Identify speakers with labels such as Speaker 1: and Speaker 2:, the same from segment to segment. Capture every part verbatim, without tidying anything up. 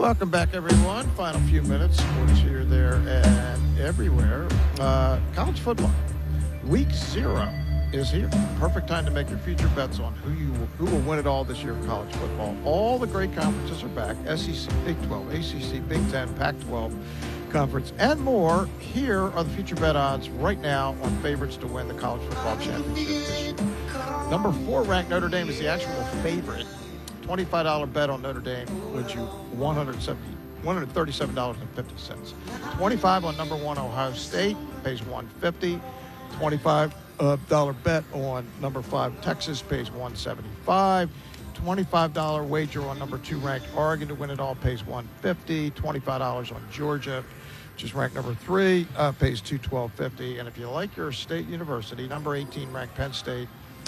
Speaker 1: Welcome back, everyone. Final few minutes. Sports here, there, and everywhere. Uh, college football. Week zero is here. Perfect time to make your future bets on who you will, who will win it all this year in college football. All the great conferences are back. S E C, Big twelve, A C C, Big ten, Pac twelve conference, and more. Here are the future bet odds right now on favorites to win the college football championship this year. Number four ranked Notre Dame is the actual favorite. twenty-five dollars bet on Notre Dame wins you one hundred thirty-seven dollars and fifty cents. twenty-five on number one Ohio State pays one hundred fifty dollars. twenty-five dollars bet on number five Texas pays one hundred seventy-five dollars. twenty-five dollars wager on number two ranked Oregon to win it all pays one hundred fifty dollars. twenty-five dollars on Georgia, which is ranked number three, uh, pays two hundred twelve dollars and fifty cents. And if you like your state university, number eighteen ranked Penn State,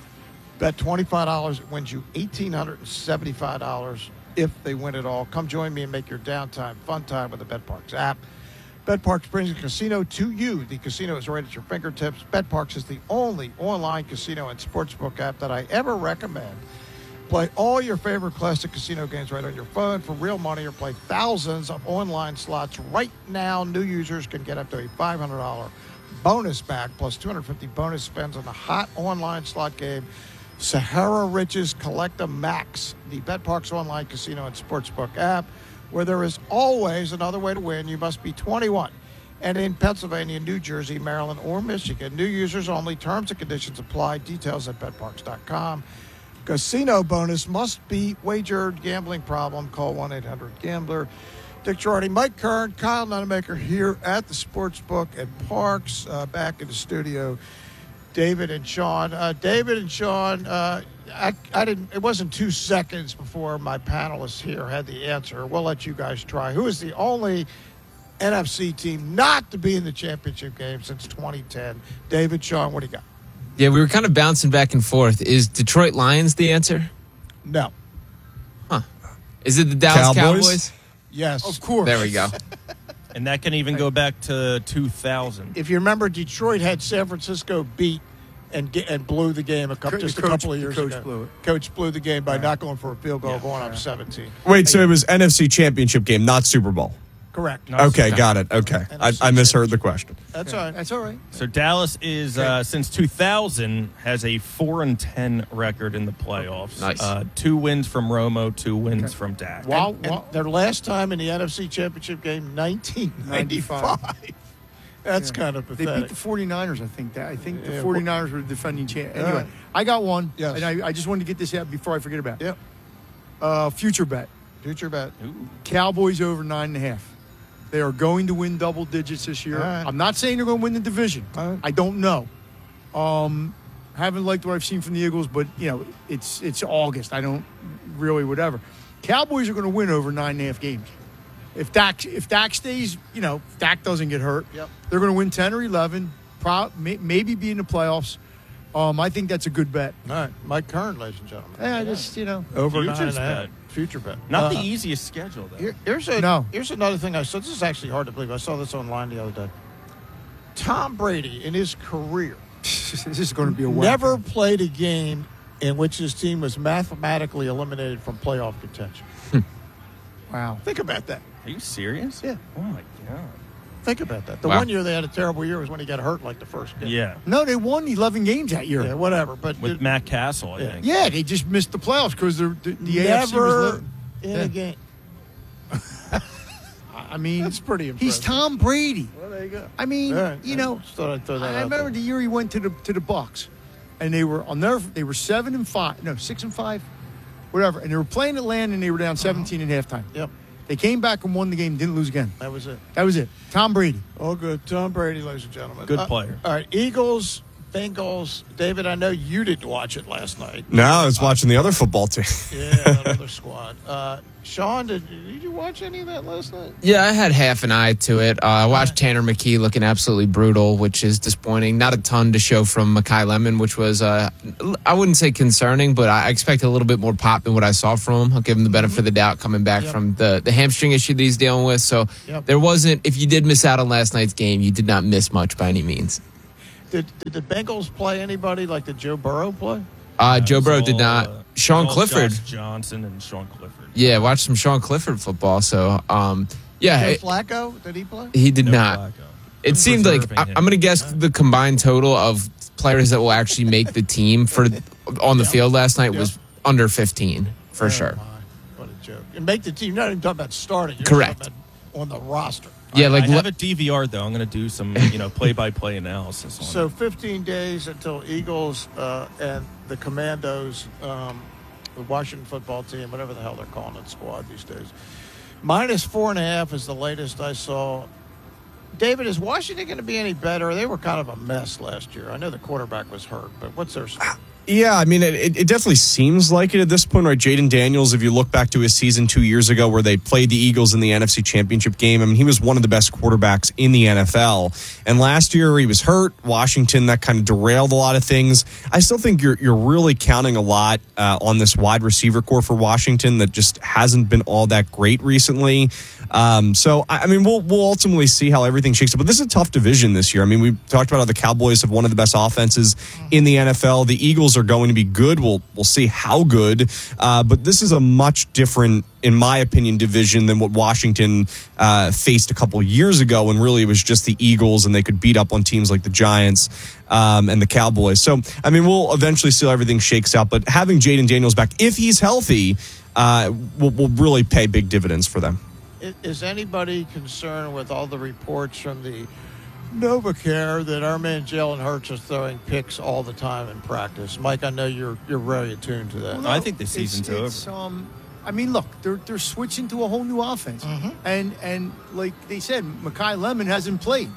Speaker 1: bet twenty-five dollars, it wins you one thousand eight hundred seventy-five dollars if they win it all. Come join me and make your downtime fun time with the BetParks app. BetParks brings a casino to you. The casino is right at your fingertips. BetParks is the only online casino and sportsbook app that I ever recommend. Play all your favorite classic casino games right on your phone for real money, or play thousands of online slots. Right now, new users can get up to a five hundred dollars bonus back, plus two hundred fifty bonus spends on the hot online slot game Sahara Riches Collecta Max, the BetParks online casino and sportsbook app, where there is always another way to win. You must be twenty-one and in Pennsylvania, New Jersey, Maryland, or Michigan. New users only. Terms and conditions apply. Details at bet parks dot com. Casino bonus must be wagered. Gambling problem? Call one eight hundred gambler. Dick Girardi, Mike Kern, Kyle Nunemaker here at the Sportsbook at Parks. Uh, back in the studio, David and Sean. Uh, David and Sean, uh, I, I didn't. It wasn't two seconds before my panelists here had the answer. We'll let you guys try. Who is the only N F C team not to be in the championship game since twenty ten? David, Sean, what do you got?
Speaker 2: Yeah, we were kind of bouncing back and forth. Is Detroit Lions the answer?
Speaker 1: No.
Speaker 2: Huh. Is it the Dallas Cowboys?
Speaker 3: Cowboys?
Speaker 1: Yes.
Speaker 3: Of course.
Speaker 2: There we go.
Speaker 4: And that can even go back to two thousand.
Speaker 1: If you remember, Detroit had San Francisco beat and get, and blew the game a couple,
Speaker 3: Co-
Speaker 1: just a
Speaker 3: coach-
Speaker 1: couple of
Speaker 3: the
Speaker 1: years
Speaker 3: coach
Speaker 1: ago.
Speaker 3: blew it.
Speaker 1: Coach blew the game by
Speaker 3: Right.
Speaker 1: not going for a field goal,
Speaker 3: Yeah.
Speaker 1: going up seventeen.
Speaker 3: Wait, so it was N F C Championship game, not Super Bowl.
Speaker 1: Correct.
Speaker 4: No.
Speaker 3: Okay, got it. Okay. I, I misheard the question.
Speaker 1: That's all right. That's all right.
Speaker 4: So Dallas is uh, since two thousand has a four and ten record in the playoffs.
Speaker 2: Nice.
Speaker 4: Uh, two wins from Romo, two wins from Dak.
Speaker 1: While,
Speaker 3: And-
Speaker 1: while their last time in the N F C Championship game, nineteen ninety-five. That's
Speaker 5: Yeah.
Speaker 1: kind of
Speaker 5: They
Speaker 1: pathetic.
Speaker 5: beat the forty-niners, I think. That I think the
Speaker 1: Yeah,
Speaker 5: forty-niners were the defending champ.
Speaker 1: All
Speaker 5: Anyway,
Speaker 1: right.
Speaker 5: I got one,
Speaker 1: Yes.
Speaker 5: and I, I just wanted to get this out before I forget about it.
Speaker 1: Yep.
Speaker 5: Uh, future bet.
Speaker 1: Future bet.
Speaker 5: Cowboys over nine and a half. They are going to win double digits this year.
Speaker 1: All right.
Speaker 5: I'm not saying they're going to win the division.
Speaker 1: All right.
Speaker 5: I don't know. Um, haven't liked what I've seen from the Eagles, but you know it's it's August. I don't really whatever. Cowboys are going to win over nine and a half games. If Dak if Dak stays, you know, if Dak doesn't get hurt,
Speaker 1: Yep.
Speaker 5: they're going to win ten or eleven. Pro, may, maybe be in the playoffs. Um, I think that's a good bet.
Speaker 1: All right. Mike Kern, ladies and gentlemen.
Speaker 5: Yeah, I just you know.
Speaker 1: Over
Speaker 4: Futures
Speaker 1: nine and a half.
Speaker 4: bet.
Speaker 1: Future bet.
Speaker 4: Not
Speaker 1: Uh,
Speaker 4: the easiest schedule, though.
Speaker 1: Here, here's a
Speaker 5: No.
Speaker 1: here's another thing I saw. This is actually hard to believe. I saw this online the other day. Tom Brady in his career
Speaker 5: this is going to be a whack.
Speaker 1: never played a game in which his team was mathematically eliminated from playoff contention.
Speaker 5: Wow.
Speaker 1: Think about that.
Speaker 4: Are you serious?
Speaker 1: Yeah.
Speaker 4: Oh, my God.
Speaker 1: Think about that. The
Speaker 2: Wow.
Speaker 1: one year they had a terrible year was when he got hurt like the first game.
Speaker 4: Yeah.
Speaker 5: No, they won eleven games that year.
Speaker 1: Yeah, whatever. But
Speaker 4: With
Speaker 1: it-
Speaker 4: Matt Castle, I
Speaker 1: Yeah.
Speaker 4: think.
Speaker 5: Yeah, they just missed the playoffs because the, the, the A F C was
Speaker 1: never
Speaker 5: li-
Speaker 1: in
Speaker 5: Yeah.
Speaker 1: a game.
Speaker 5: I mean,
Speaker 1: That's pretty impressive.
Speaker 5: he's Tom Brady.
Speaker 1: Well, there you go.
Speaker 5: I mean,
Speaker 1: All right.
Speaker 5: you
Speaker 1: I
Speaker 5: know,
Speaker 1: just thought I'd throw that
Speaker 5: I
Speaker 1: out
Speaker 5: remember
Speaker 1: there.
Speaker 5: the year he went to the to the Bucks, and they were on their they were seven and five, no six and five, whatever, and they were playing Atlanta and they were down seventeen at halftime.
Speaker 1: Yep,
Speaker 5: They came back and won the game, didn't lose again.
Speaker 1: that was it.
Speaker 5: That was it. Tom Brady.
Speaker 1: All good. Tom Brady, ladies and gentlemen.
Speaker 4: Good
Speaker 1: Uh,
Speaker 4: player.
Speaker 1: All right, Eagles, Bengals. David, I know you didn't watch it last night.
Speaker 3: No, I was watching the other football team.
Speaker 1: Yeah, that other squad. Uh, Sean, did, did you watch any of that last night?
Speaker 2: Yeah, I had half an eye to it. Uh, I watched Tanner McKee looking absolutely brutal, which is disappointing. Not a ton to show from Mekhi Lemon, which was, uh, I wouldn't say concerning, but I expected a little bit more pop than what I saw from him. I'll give him the benefit of the doubt coming back
Speaker 1: Yep.
Speaker 2: from the, the hamstring issue that he's dealing with. So
Speaker 1: Yep.
Speaker 2: there wasn't, if you did miss out on last night's game, you did not miss much by any means.
Speaker 1: Did, did the Bengals play anybody like did Joe Burrow play?
Speaker 2: Uh, Joe Burrow
Speaker 4: It's
Speaker 2: did
Speaker 4: all,
Speaker 2: not.
Speaker 4: uh,
Speaker 2: Sean
Speaker 4: all
Speaker 2: Clifford.
Speaker 4: Josh Johnson and Sean Clifford.
Speaker 2: Yeah, watch some Sean Clifford football. So, um, yeah,
Speaker 1: Joe
Speaker 2: it-
Speaker 1: Flacco, did he play?
Speaker 2: he did
Speaker 4: No
Speaker 2: not.
Speaker 4: Flacco.
Speaker 2: It seemed like
Speaker 4: Preserving
Speaker 2: I,
Speaker 4: him.
Speaker 2: I'm going to guess the combined total of players that will actually make the team for on the field last night was under fifteen for
Speaker 1: Oh,
Speaker 2: sure.
Speaker 1: my. What a joke. And make the team. You're not even talking about starting. You're
Speaker 2: Correct.
Speaker 1: talking about on the roster.
Speaker 2: Yeah,
Speaker 4: I,
Speaker 2: like
Speaker 4: I have
Speaker 2: le-
Speaker 4: a D V R though. I'm going to do some, you know, play-by-play analysis on
Speaker 1: So
Speaker 4: it.
Speaker 1: fifteen days until Eagles uh, and the Commandos, um, the Washington football team, whatever the hell they're calling it, squad these days. Minus four and a half is the latest I saw. David, is Washington going to be any better? They were kind of a mess last year. I know the quarterback was hurt, but what's their score?
Speaker 3: Yeah, I mean, it, it definitely seems like it at this point, right? Jaden Daniels, if you look back to his season two years ago where they played the Eagles in the N F C Championship game, I mean, he was one of the best quarterbacks in the N F L. And last year he was hurt. Washington, that kind of derailed a lot of things. I still think you're you're really counting a lot uh, on this wide receiver core for Washington that just hasn't been all that great recently. Um, so, I I mean, we'll we'll ultimately see how everything shakes up. But this is a tough division this year. I mean, we talked about how the Cowboys have one of the best offenses in the N F L. The Eagles are going to be good. We'll we'll see how good. Uh, but this is a much different, in my opinion, division than what Washington uh, faced a couple years ago when really it was just the Eagles and they could beat up on teams like the Giants um, and the Cowboys. So, I mean, we'll eventually see how everything shakes out. But having Jaden Daniels back, if he's healthy, uh, will, will really pay big dividends for them.
Speaker 1: Is anybody concerned with all the reports from the NovaCare that our man Jalen Hurts is throwing picks all the time in practice? Mike, I know you're you're very attuned to that.
Speaker 4: Well, I think the season's
Speaker 5: it's, it's,
Speaker 4: over.
Speaker 5: Um, I mean, look, they're they're switching to a whole new offense,
Speaker 1: Mm-hmm.
Speaker 5: and and like they said, Mekhi Lemon hasn't played,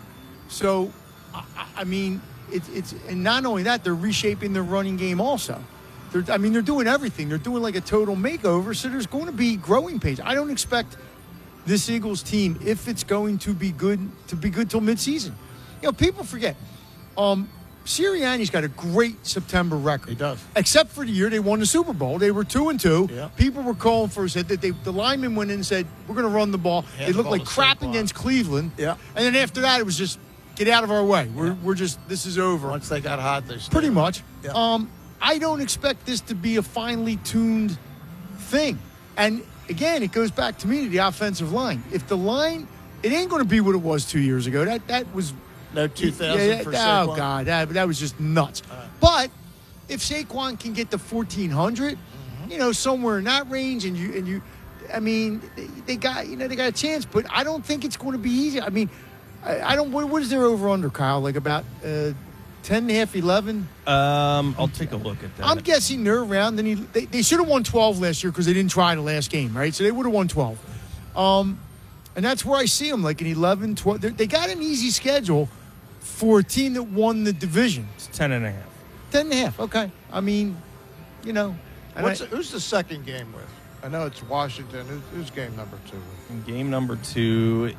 Speaker 5: so I, I mean, it's it's and not only that, they're reshaping their running game also. They're, I mean, they're doing everything. They're doing like a total makeover. So there's going to be growing pains. I don't expect this Eagles team, if it's going to be good, to be good till midseason. You know, people forget. Um, Sirianni's got a great September record.
Speaker 1: He does.
Speaker 5: Except for the year they won the Super Bowl. They were two and two.
Speaker 1: Yeah.
Speaker 5: People were calling for said that they, the linemen went in and said, we're going to run the ball.
Speaker 1: Hand
Speaker 5: They
Speaker 1: the
Speaker 5: looked
Speaker 1: ball
Speaker 5: like
Speaker 1: to
Speaker 5: crap
Speaker 1: Saquon.
Speaker 5: against Cleveland.
Speaker 1: Yeah.
Speaker 5: And then after that, it was just, get out of our way. We're,
Speaker 1: Yeah.
Speaker 5: we're just, this is over.
Speaker 1: Once they got hot, they stayed.
Speaker 5: Pretty much.
Speaker 1: Yeah.
Speaker 5: Um, I don't expect this to be a finely tuned thing. And again, it goes back to me to the offensive line. If the line, it ain't going to be what it was two years ago. That that was
Speaker 1: No two thousand
Speaker 5: yeah, yeah,
Speaker 1: for
Speaker 5: oh
Speaker 1: Saquon.
Speaker 5: God, that, that was just nuts. But if Saquon can get to fourteen hundred,
Speaker 1: Mm-hmm.
Speaker 5: you know, somewhere in that range, and you and you, I mean, they, they got you know they got a chance, but I don't think it's going to be easy. I mean, I, I don't. What, what is their over under, Kyle? Like about uh, ten and a half, eleven?
Speaker 4: Um, I'll take a look at that.
Speaker 5: I'm guessing they're around. Then he, they, they should have won twelve last year because they didn't try the last game, right? So they would have won twelve. Um, and that's where I see them, like an eleven, twelve. They got an easy schedule for a team that won the division.
Speaker 4: It's ten and a half.
Speaker 5: Ten and a half, okay. I mean, you know. and
Speaker 1: What's
Speaker 5: I-
Speaker 1: who's the second game with? I know it's Washington. Who's, who's game number two with?
Speaker 4: And game number two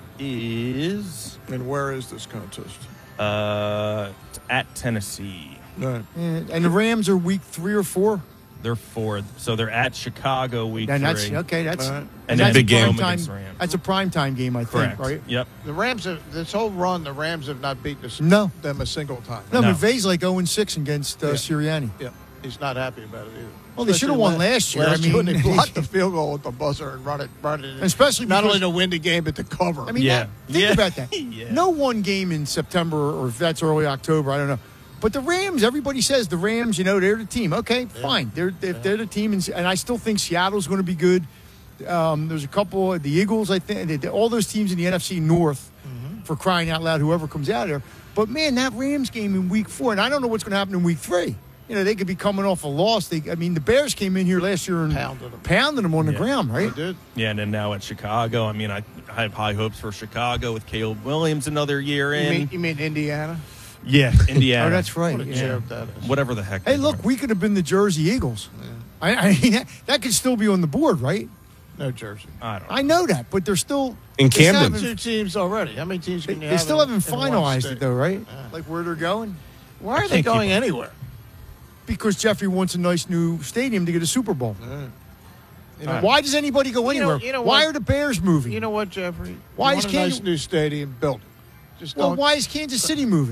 Speaker 4: is
Speaker 1: And where is this contest?
Speaker 4: uh, at Tennessee.
Speaker 1: No.
Speaker 5: and and the Rams are week three or four.
Speaker 4: They're fourth, so they're at Chicago week
Speaker 5: And that's
Speaker 4: three.
Speaker 5: okay. That's
Speaker 1: All right.
Speaker 4: And
Speaker 5: that's
Speaker 4: then
Speaker 5: a
Speaker 3: big game
Speaker 5: prime
Speaker 4: against
Speaker 5: time.
Speaker 4: the Rams.
Speaker 5: That's a prime time game, I
Speaker 4: Correct.
Speaker 5: think, right?
Speaker 4: Yep.
Speaker 1: The Rams have this whole run. The Rams have not beaten us,
Speaker 5: No.
Speaker 1: them a single time.
Speaker 5: No,
Speaker 4: No.
Speaker 5: McVay's like zero and six against uh,
Speaker 1: Yeah.
Speaker 5: Sirianni.
Speaker 1: Yeah, he's not happy about it either.
Speaker 5: Well, they should have won last year. I
Speaker 1: Last year when
Speaker 5: mean-
Speaker 1: they blocked the field goal with the buzzer and run it, run it, in.
Speaker 5: Especially
Speaker 1: not
Speaker 5: because-
Speaker 1: only to win the game but to cover.
Speaker 5: I mean,
Speaker 4: Yeah.
Speaker 5: that, think
Speaker 4: Yeah.
Speaker 5: about that.
Speaker 4: Yeah.
Speaker 5: No one game in September, or if that's early October, I don't know. But the Rams, everybody says the Rams, you know, they're the team. Okay, fine. They're if they're the team, and, and I still think Seattle's going to be good. Um, there's a couple, the Eagles, I think, they- they- all those teams in the N F C North, for crying out loud, whoever comes out there. But man, that Rams game in Week Four, and I don't know what's going to happen in Week Three. You know, they could be coming off a loss. They, I mean, the Bears came in here last year and
Speaker 1: Pounded 'em.
Speaker 5: pounded them on the
Speaker 4: Yeah.
Speaker 5: ground,
Speaker 1: They
Speaker 5: right?
Speaker 1: did.
Speaker 4: Yeah, and then now at Chicago. I mean, I, I have high hopes for Chicago with Caleb Williams another year
Speaker 1: You
Speaker 4: in.
Speaker 1: mean, you mean Indiana?
Speaker 4: yeah, Indiana.
Speaker 5: Oh, that's right.
Speaker 1: What a
Speaker 5: yeah.
Speaker 1: joke that is.
Speaker 4: Whatever the heck.
Speaker 5: Hey,
Speaker 4: they
Speaker 5: look,
Speaker 4: are.
Speaker 5: we could have been the Jersey Eagles. I, I mean, that, that could still be on the board, right?
Speaker 1: No Jersey.
Speaker 4: I don't know.
Speaker 5: I know that, but they're still
Speaker 3: In
Speaker 5: they still
Speaker 3: Camden.
Speaker 5: haven't-
Speaker 1: Two teams already. How many teams
Speaker 5: They,
Speaker 1: can you
Speaker 5: they
Speaker 1: have?
Speaker 5: still
Speaker 1: in-
Speaker 5: haven't
Speaker 1: in one
Speaker 5: finalized
Speaker 1: state?
Speaker 5: it, though, right?
Speaker 1: Yeah.
Speaker 5: Like where they're going?
Speaker 1: Why are they
Speaker 4: can't keep
Speaker 1: going
Speaker 4: up.
Speaker 1: anywhere?
Speaker 5: Because Jeffrey wants a nice new stadium to get a Super Bowl.
Speaker 1: You know,
Speaker 5: Why does anybody go
Speaker 1: You know-
Speaker 5: anywhere?
Speaker 1: you know
Speaker 5: why
Speaker 1: what?
Speaker 5: are the Bears moving?
Speaker 1: You know what, Jeffrey?
Speaker 5: Why
Speaker 1: you
Speaker 5: is
Speaker 1: want a nice
Speaker 5: Kansas-
Speaker 1: new stadium? Build it. Just
Speaker 5: well,
Speaker 1: don't.
Speaker 5: why is Kansas City moving?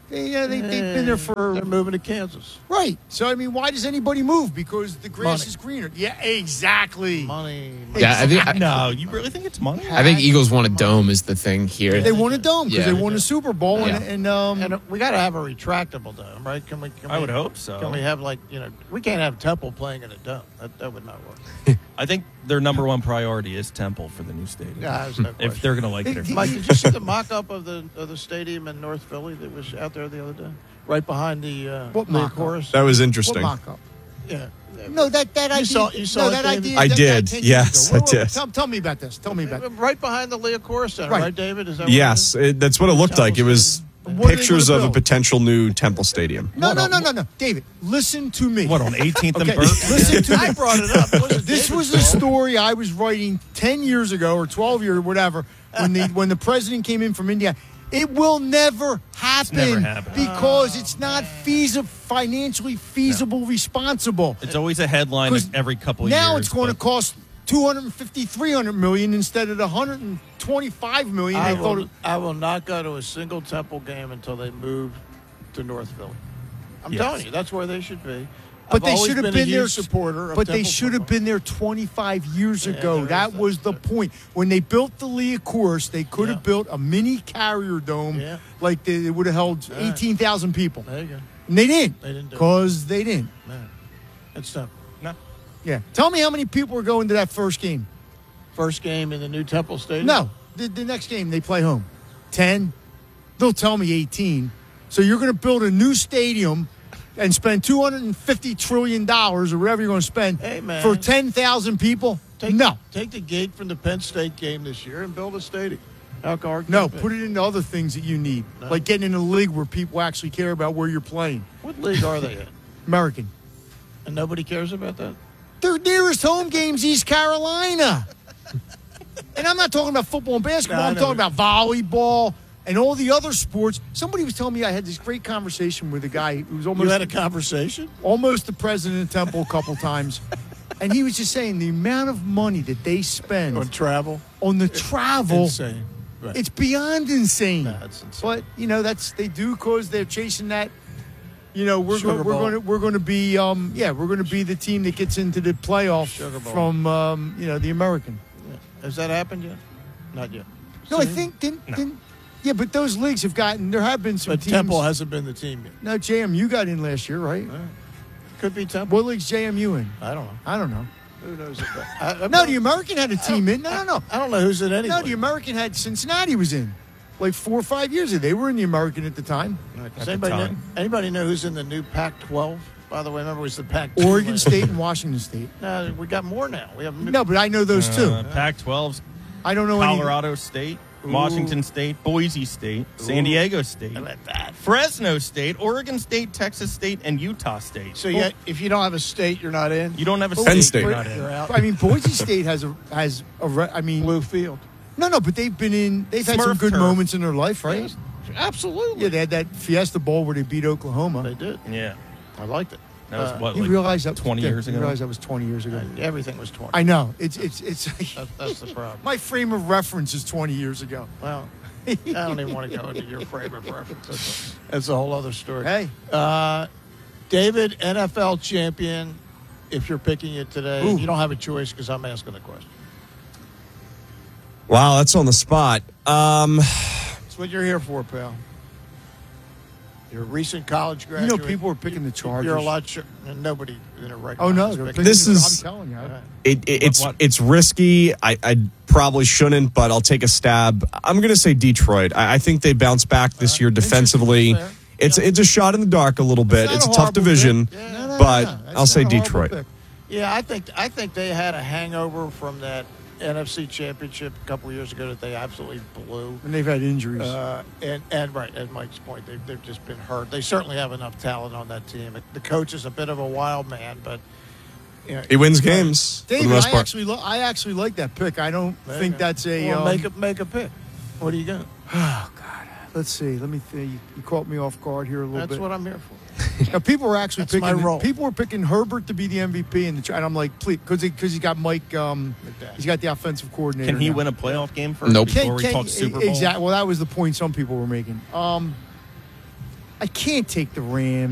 Speaker 5: They, yeah, they, they've been there for
Speaker 1: They're moving to Kansas.
Speaker 5: right. So I mean, why does anybody move? Because the grass
Speaker 1: Money.
Speaker 5: is greener. Yeah, exactly.
Speaker 1: Money. money.
Speaker 2: Yeah, I think I,
Speaker 4: No, you really think it's money?
Speaker 2: I think Eagles want a dome is the thing here.
Speaker 5: They won a dome because
Speaker 2: Yeah.
Speaker 5: they won a Super Bowl, and,
Speaker 2: Yeah.
Speaker 5: and um,
Speaker 1: And we got to have a retractable dome, right? Can we? Can
Speaker 4: I
Speaker 1: we,
Speaker 4: would hope so.
Speaker 1: Can we have like you know? We can't have Temple playing in a dome. That, that would not work.
Speaker 4: I think their number one priority is Temple for the new stadium.
Speaker 1: Yeah, there's no
Speaker 4: If
Speaker 1: question.
Speaker 4: they're going to like it. or not.
Speaker 1: Mike, did you see the mock-up of the of the stadium in North Philly that was out there the other day, right behind the uh,
Speaker 5: What
Speaker 1: the
Speaker 5: mock-up?
Speaker 1: chorus?
Speaker 3: That was
Speaker 5: what
Speaker 3: interesting.
Speaker 5: mock-up?
Speaker 1: Yeah.
Speaker 5: No, that that
Speaker 1: You
Speaker 5: idea.
Speaker 1: saw- you saw
Speaker 5: no,
Speaker 1: it,
Speaker 5: that
Speaker 1: David?
Speaker 5: idea.
Speaker 3: I
Speaker 5: that-
Speaker 3: did.
Speaker 5: that ten
Speaker 3: Yes,
Speaker 5: years ago.
Speaker 3: I
Speaker 5: Wait, wait,
Speaker 3: did.
Speaker 5: Tell, tell me about this. Tell me about.
Speaker 1: Right behind the Leah Chorus Center,
Speaker 5: Right.
Speaker 1: right, David? Is that
Speaker 3: Yes, it, that's what it looked like. It was
Speaker 5: What are they
Speaker 3: pictures
Speaker 5: gonna
Speaker 3: of a
Speaker 5: build?
Speaker 3: potential new Temple Stadium.
Speaker 5: No,
Speaker 1: What
Speaker 5: no,
Speaker 1: a-
Speaker 5: no, no, no, David. Listen to me.
Speaker 4: What, on eighteenth
Speaker 5: Okay,
Speaker 4: and Burke?
Speaker 5: listen to
Speaker 1: I
Speaker 5: me.
Speaker 1: brought it up. It wasn't
Speaker 5: This
Speaker 1: David's
Speaker 5: was a
Speaker 1: fault.
Speaker 5: story I was writing ten years ago or twelve years, whatever, when the when the president came in from India. It will never happen
Speaker 4: never happened.
Speaker 5: because it's not feasible, financially feasible, responsible.
Speaker 4: It's always a headline
Speaker 5: 'Cause
Speaker 4: every couple of
Speaker 5: now
Speaker 4: years.
Speaker 5: it's going to
Speaker 4: but
Speaker 5: cost two hundred fifty, three hundred million instead of the one hundred twenty-five million
Speaker 1: I
Speaker 5: they thought.
Speaker 1: will,
Speaker 5: It,
Speaker 1: I will not go to a single Temple game until they move to North Philly. I'm
Speaker 4: Yes.
Speaker 1: telling you, that's where they should be.
Speaker 5: but
Speaker 1: I've
Speaker 5: they
Speaker 1: always
Speaker 5: should have
Speaker 1: been,
Speaker 5: been,
Speaker 1: a
Speaker 5: there.
Speaker 1: huge supporter. Of
Speaker 5: But they
Speaker 1: Temple
Speaker 5: should have
Speaker 1: football.
Speaker 5: been there twenty-five years
Speaker 1: Yeah,
Speaker 5: ago.
Speaker 1: there is
Speaker 5: That
Speaker 1: that.
Speaker 5: was the point. When they built the Leah course, they could have
Speaker 1: Yeah.
Speaker 5: built a mini carrier dome,
Speaker 1: Yeah.
Speaker 5: like they, it would have held
Speaker 1: Right.
Speaker 5: eighteen thousand people.
Speaker 1: There you go.
Speaker 5: And they didn't.
Speaker 1: They didn't do it.
Speaker 5: Because they didn't.
Speaker 1: Man, it's Temple.
Speaker 4: no.
Speaker 5: Yeah. Tell me how many people were going to that first game.
Speaker 1: First game in the new Temple Stadium.
Speaker 5: No. The, the next game they play home. ten. They'll tell me eighteen. So you're going to build a new stadium and spend two hundred fifty trillion dollars or whatever you're going to spend
Speaker 1: Hey, man.
Speaker 5: for ten thousand people?
Speaker 1: Take,
Speaker 5: no.
Speaker 1: Take the gate from the Penn State game this year and build a stadium. How hard can
Speaker 5: No,
Speaker 1: it be?
Speaker 5: put it into other things that you need.
Speaker 1: No.
Speaker 5: Like getting in a league where people actually care about where you're playing.
Speaker 1: What league are they in?
Speaker 5: American.
Speaker 1: And nobody cares about that?
Speaker 5: Their nearest home game's East Carolina. And I'm not talking about football and basketball.
Speaker 1: No, I
Speaker 5: I'm
Speaker 1: know
Speaker 5: talking
Speaker 1: what-
Speaker 5: about volleyball and all the other sports. Somebody was telling me I had this great conversation with a guy who was
Speaker 1: You
Speaker 5: almost
Speaker 1: had a conversation?
Speaker 5: almost the president of Temple a couple times. And he was just saying the amount of money that they spend
Speaker 1: On travel?
Speaker 5: on the travel,
Speaker 1: Insane. Right.
Speaker 5: it's beyond insane.
Speaker 1: No, it's insane.
Speaker 5: But you know that's they do because they're chasing that. You know we're
Speaker 1: Sugar
Speaker 5: go, we're
Speaker 1: Bowl.
Speaker 5: going to we're going to be um yeah we're going to be the team that gets into the playoff
Speaker 1: Sugar Bowl.
Speaker 5: from um you know the American.
Speaker 1: Yeah. Has that happened yet? Not yet.
Speaker 5: No, I think didn't, didn't yeah, but those leagues have gotten there have been some
Speaker 1: But
Speaker 5: teams.
Speaker 1: Temple hasn't been the team yet.
Speaker 5: No, J M U got in last year, right?
Speaker 1: Could be Temple.
Speaker 5: What league's J M U in?
Speaker 1: I don't know.
Speaker 5: I don't know.
Speaker 1: Who knows? If that, I, I,
Speaker 5: No, the American had a team in. No, no, no.
Speaker 1: I don't know who's in any.
Speaker 5: No, the American had Cincinnati was in. Like four or five years ago. They were in the American at the time.
Speaker 1: Does
Speaker 4: the
Speaker 1: anybody know,
Speaker 4: time.
Speaker 1: anybody know who's in the new Pac twelve? By the way, remember it was the Pac.
Speaker 5: Oregon State and Washington State.
Speaker 1: No, we got more now. We have new,
Speaker 5: No, but I know those two.
Speaker 4: Uh, Pac twelve's
Speaker 5: I don't know any.
Speaker 4: Colorado State, Washington State, Boise State, San Diego State,
Speaker 1: How about that?
Speaker 4: Fresno State, Oregon State, Texas State, and Utah State.
Speaker 1: So yeah, if you don't have a state, you're not in.
Speaker 4: You don't have a
Speaker 3: Penn
Speaker 4: state,
Speaker 3: State.
Speaker 4: you're not in.
Speaker 1: You're out.
Speaker 5: I mean, Boise State has a has a. re- I mean,
Speaker 1: Blue field.
Speaker 5: no, no, but they've been in. They've had some
Speaker 4: Smurf
Speaker 5: good
Speaker 4: turf.
Speaker 5: moments in their life, right?
Speaker 1: Yes, absolutely.
Speaker 5: Yeah, they had that Fiesta Bowl where they beat Oklahoma.
Speaker 1: They did.
Speaker 4: Yeah,
Speaker 1: I liked it.
Speaker 4: that was
Speaker 1: Uh,
Speaker 4: what
Speaker 5: You
Speaker 4: like
Speaker 5: realize that
Speaker 4: twenty
Speaker 5: yeah,
Speaker 4: years
Speaker 5: You
Speaker 4: ago.
Speaker 5: realize that was twenty years ago.
Speaker 1: And everything was twenty.
Speaker 5: I know. It's it's it's.
Speaker 1: That's, that's the problem.
Speaker 5: My frame of reference is twenty years ago.
Speaker 1: Well, I don't even want to go into your frame of reference. That's a, that's a whole other story.
Speaker 5: Hey,
Speaker 1: Uh, David, N F L champion. If you're picking it today,
Speaker 5: Ooh.
Speaker 1: you don't have a choice because I'm asking the question.
Speaker 3: Wow, that's on the spot. Um,
Speaker 1: That's what you're here for, pal. You're a recent college
Speaker 5: you
Speaker 1: graduate.
Speaker 5: know people are picking the Chargers.
Speaker 1: You're a lot sure. Nobody in a right.
Speaker 5: Oh
Speaker 1: mind
Speaker 5: no,
Speaker 1: is
Speaker 5: they're
Speaker 1: picking
Speaker 5: picking
Speaker 3: This
Speaker 5: the-
Speaker 3: is-
Speaker 5: I'm telling you.
Speaker 1: All right.
Speaker 3: it, it, it's
Speaker 4: what?
Speaker 3: it's risky. I, I probably shouldn't, but I'll take a stab. I'm going to say Detroit. I, I think they bounce back this year defensively.
Speaker 1: Fair.
Speaker 3: It's it's a shot in the dark a little bit.
Speaker 5: not
Speaker 3: It's a
Speaker 5: a
Speaker 3: tough
Speaker 5: horrible
Speaker 3: division,
Speaker 5: pick. Yeah. No, no,
Speaker 3: but
Speaker 5: no, no. That's
Speaker 3: I'll say
Speaker 5: not a horrible
Speaker 3: Detroit.
Speaker 5: pick.
Speaker 1: Yeah, I think I think they had a hangover from that N F C Championship a couple years ago that they absolutely blew.
Speaker 5: And they've had injuries.
Speaker 1: Uh, and and right at Mike's point, they've they've just been hurt. They certainly have enough talent on that team. The coach is a bit of a wild man, but you know,
Speaker 3: He wins games for the
Speaker 5: David,
Speaker 3: most
Speaker 5: I
Speaker 3: part.
Speaker 5: actually, lo- I actually like that pick. I don't
Speaker 1: There you
Speaker 5: think
Speaker 1: go.
Speaker 5: that's a.
Speaker 1: Well,
Speaker 5: um,
Speaker 1: make a make a pick. What do you got?
Speaker 5: Oh God, let's see. Let me think. You, you caught me off guard here a little
Speaker 1: That's
Speaker 5: bit.
Speaker 1: what I'm here for.
Speaker 5: Now, people were actually
Speaker 1: That's
Speaker 5: picking.
Speaker 1: my role.
Speaker 5: People were picking Herbert to be the M V P, and, the, and I'm like, please, because he, cause he's got Mike. Um,
Speaker 1: McDaniel.
Speaker 5: he's got the offensive coordinator.
Speaker 4: Can he
Speaker 5: now.
Speaker 4: win a playoff game first
Speaker 2: Nope.
Speaker 4: before
Speaker 5: Can-
Speaker 4: we
Speaker 5: can-
Speaker 4: talk Super Bowl?
Speaker 5: Exactly. Well, that was the point some people were making. Um, I can't take the Rams.